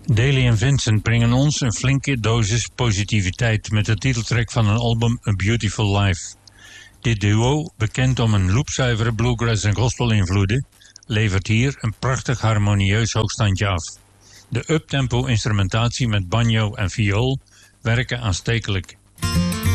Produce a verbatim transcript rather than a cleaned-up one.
Daly en Vincent brengen ons een flinke dosis positiviteit met de titeltrack van hun album A Beautiful Life. Dit duo, bekend om een loopzuivere bluegrass en gospel invloeden, levert hier een prachtig harmonieus hoogstandje af. De uptempo instrumentatie met banjo en viool werken aanstekelijk.